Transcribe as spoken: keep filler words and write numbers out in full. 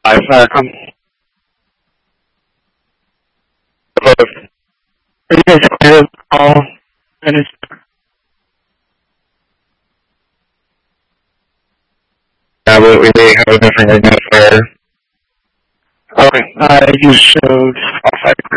live. Uh, um, are you guys clear to call? And it's, uh, we, we may have a different right now for, okay, uh, you showed all five